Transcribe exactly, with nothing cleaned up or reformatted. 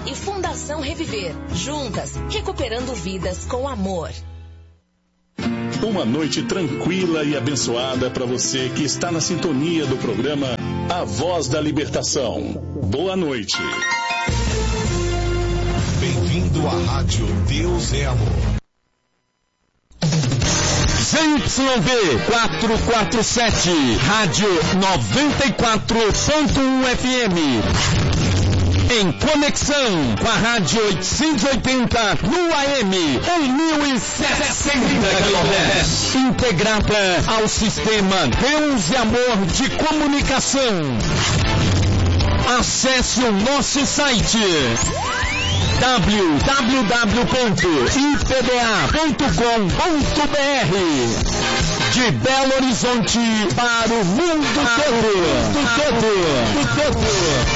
e Fundação Reviver. Juntas, recuperando vidas com amor. Uma noite tranquila e abençoada para você que está na sintonia do programa A Voz da Libertação. Boa noite. Bem-vindo à Rádio Deus é Amor. Z Y V quatrocentos e quarenta e sete, Rádio noventa e quatro ponto um F M. Em conexão com a Rádio oitocentos e oitenta no A M, em mil e sessenta quilohertz. Integrada ao sistema Deus e Amor de comunicação. Acesse o nosso site w w w ponto i p b a ponto com ponto b r. De Belo Horizonte para o mundo todo. Mundo todo.